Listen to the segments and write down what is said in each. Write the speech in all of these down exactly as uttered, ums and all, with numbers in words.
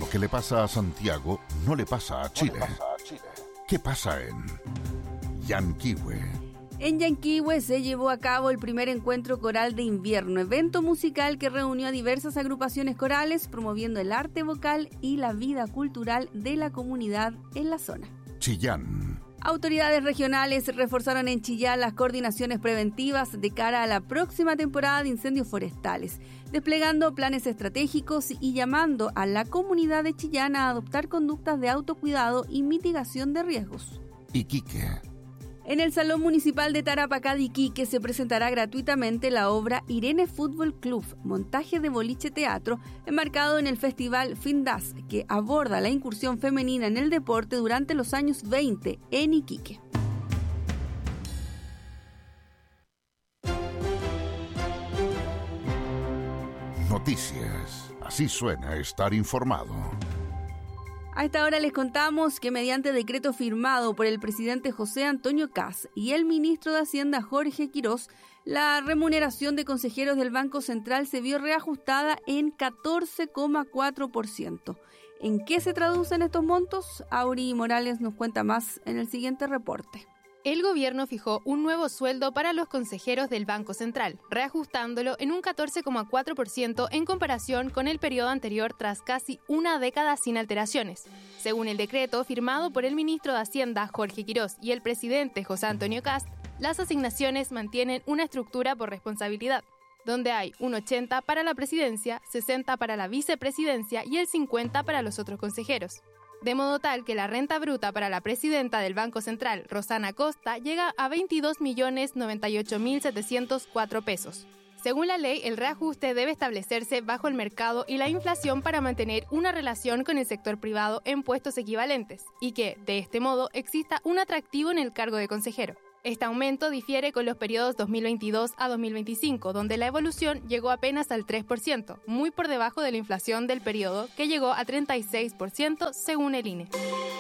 Lo que le pasa a Santiago no le pasa a Chile. No le pasa a Chile. ¿Qué pasa en Yanquihue? En Yanquihue se llevó a cabo el primer encuentro coral de invierno, evento musical que reunió a diversas agrupaciones corales promoviendo el arte vocal y la vida cultural de la comunidad en la zona. Chillán. Autoridades regionales reforzaron en Chillán las coordinaciones preventivas de cara a la próxima temporada de incendios forestales, desplegando planes estratégicos y llamando a la comunidad de Chillán a adoptar conductas de autocuidado y mitigación de riesgos. Iquique. En el Salón Municipal de Tarapacá de Iquique se presentará gratuitamente la obra Irene Fútbol Club, montaje de boliche teatro, enmarcado en el festival Findas, que aborda la incursión femenina en el deporte durante los años veinte en Iquique. Noticias. Así suena estar informado. A esta hora les contamos que mediante decreto firmado por el presidente José Antonio Kast y el ministro de Hacienda Jorge Quirós, la remuneración de consejeros del Banco Central se vio reajustada en catorce coma cuatro por ciento. ¿En qué se traducen estos montos? Auri Morales nos cuenta más en el siguiente reporte. El gobierno fijó un nuevo sueldo para los consejeros del Banco Central, reajustándolo en un catorce coma cuatro por ciento en comparación con el periodo anterior tras casi una década sin alteraciones. Según el decreto firmado por el ministro de Hacienda Jorge Quirós y el presidente José Antonio Kast, las asignaciones mantienen una estructura por responsabilidad, donde hay un ochenta para la presidencia, sesenta para la vicepresidencia y el cincuenta para los otros consejeros. De modo tal que la renta bruta para la presidenta del Banco Central, Rosana Costa, llega a veintidós millones noventa y ocho mil setecientos cuatro pesos. Según la ley, el reajuste debe establecerse bajo el mercado y la inflación para mantener una relación con el sector privado en puestos equivalentes, y que, de este modo, exista un atractivo en el cargo de consejero. Este aumento difiere con los periodos dos mil veintidós a dos mil veinticinco, donde la evolución llegó apenas al tres por ciento, muy por debajo de la inflación del periodo, que llegó a treinta y seis por ciento según el I N E.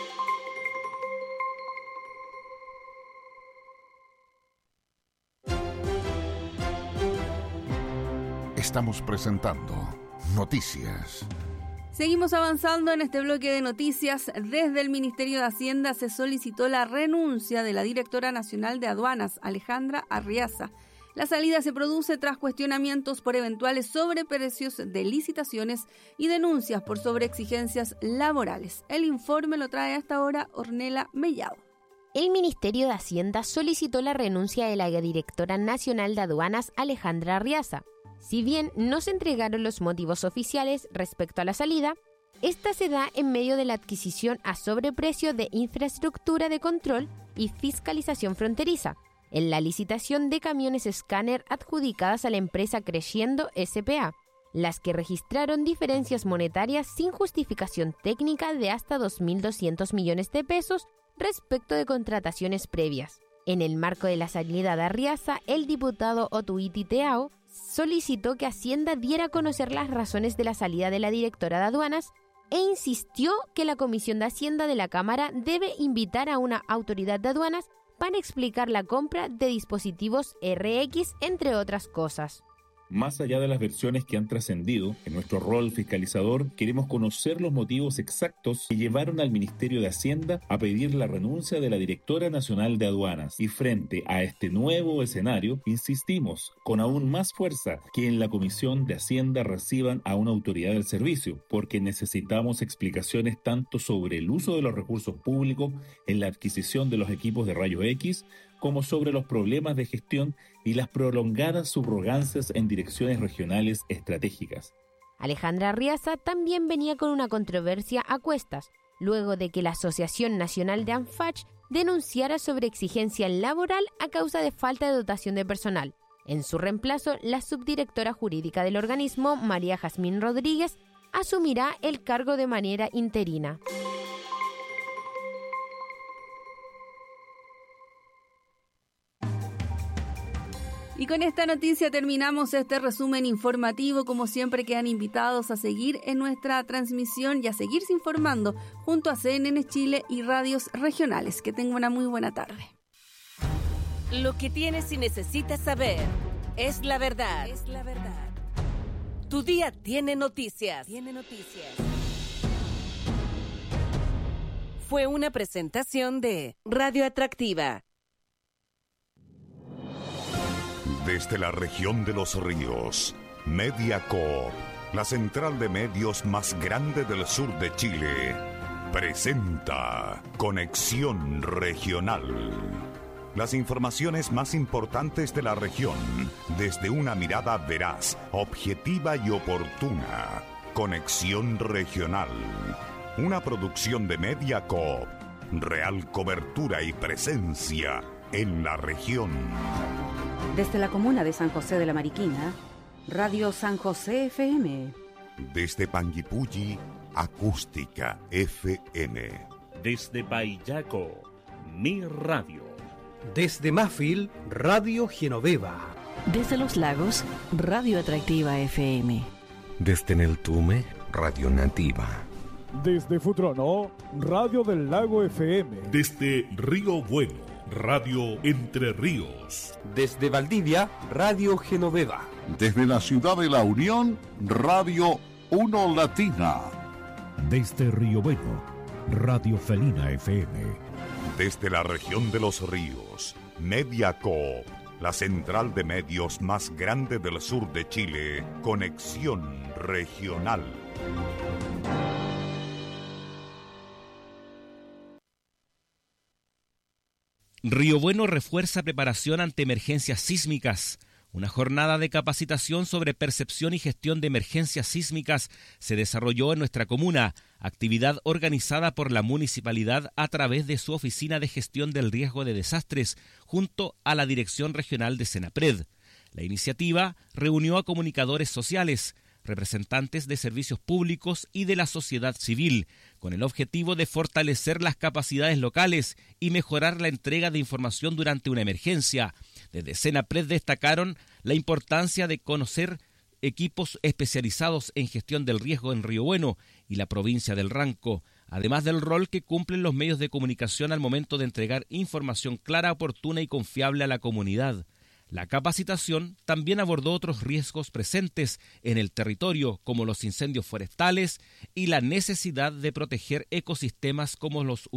Estamos presentando Noticias. Seguimos avanzando en este bloque de noticias. Desde el Ministerio de Hacienda se solicitó la renuncia de la directora nacional de aduanas, Alejandra Arriaza. La salida se produce tras cuestionamientos por eventuales sobreprecios de licitaciones y denuncias por sobreexigencias laborales. El informe lo trae hasta ahora Ornella Mellado. El Ministerio de Hacienda solicitó la renuncia de la directora nacional de aduanas, Alejandra Arriaza. Si bien no se entregaron los motivos oficiales respecto a la salida, esta se da en medio de la adquisición a sobreprecio de infraestructura de control y fiscalización fronteriza, en la licitación de camiones escáner adjudicadas a la empresa Creciendo S P A, las que registraron diferencias monetarias sin justificación técnica de hasta dos mil doscientos millones de pesos respecto de contrataciones previas. En el marco de la salida de Arriaza, el diputado Otuiti Teao solicitó que Hacienda diera a conocer las razones de la salida de la directora de aduanas e insistió que la Comisión de Hacienda de la Cámara debe invitar a una autoridad de aduanas para explicar la compra de dispositivos R X, entre otras cosas. Más allá de las versiones que han trascendido, en nuestro rol fiscalizador queremos conocer los motivos exactos que llevaron al Ministerio de Hacienda a pedir la renuncia de la directora nacional de aduanas. Y frente a este nuevo escenario, insistimos con aún más fuerza que en la Comisión de Hacienda reciban a una autoridad del servicio, porque necesitamos explicaciones tanto sobre el uso de los recursos públicos en la adquisición de los equipos de rayos X, como sobre los problemas de gestión y las prolongadas subrogancias en direcciones regionales estratégicas. Alejandra Arriaza también venía con una controversia a cuestas, luego de que la Asociación Nacional de ANFACH denunciara sobre exigencia laboral a causa de falta de dotación de personal. En su reemplazo, la subdirectora jurídica del organismo, María Jazmín Rodríguez, asumirá el cargo de manera interina. Y con esta noticia terminamos este resumen informativo. Como siempre, quedan invitados a seguir en nuestra transmisión y a seguirse informando junto a C N N Chile y radios regionales. Que tengan una muy buena tarde. Lo que tienes y necesitas saber es la verdad. Es la verdad. Tu día tiene noticias. Tiene noticias. fue una presentación de Radio Atractiva. Desde la región de los ríos, Media Coop, la central de medios más grande del sur de Chile, presenta Conexión Regional. Las informaciones más importantes de la región, desde una mirada veraz, objetiva y oportuna. Conexión Regional, una producción de Media Coop, real cobertura y presencia en la región. Desde la comuna de San José de la Mariquina, Radio San José F M. Desde Panguipulli, Acústica F M. Desde Payaco, Mi Radio. Desde Mafil, Radio Genoveva. Desde Los Lagos, Radio Atractiva F M. Desde Neltume, Radio Nativa. Desde Futrono, Radio del Lago F M. Desde Río Bueno, Radio Entre Ríos. Desde Valdivia, Radio Genoveva. Desde la ciudad de La Unión, Radio Uno Latina. Desde Río Bueno, Radio Felina F M. Desde la región de los ríos, Media Coop, la central de medios más grande del sur de Chile, Conexión Regional. Río Bueno refuerza preparación ante emergencias sísmicas. Una jornada de capacitación sobre percepción y gestión de emergencias sísmicas se desarrolló en nuestra comuna, actividad organizada por la municipalidad a través de su Oficina de Gestión del Riesgo de Desastres, junto a la Dirección Regional de Senapred. La iniciativa reunió a comunicadores sociales, representantes de servicios públicos y de la sociedad civil, con el objetivo de fortalecer las capacidades locales y mejorar la entrega de información durante una emergencia. Desde Senapred destacaron la importancia de conocer equipos especializados en gestión del riesgo en Río Bueno y la provincia del Ranco, además del rol que cumplen los medios de comunicación al momento de entregar información clara, oportuna y confiable a la comunidad. La capacitación también abordó otros riesgos presentes en el territorio, como los incendios forestales y la necesidad de proteger ecosistemas como los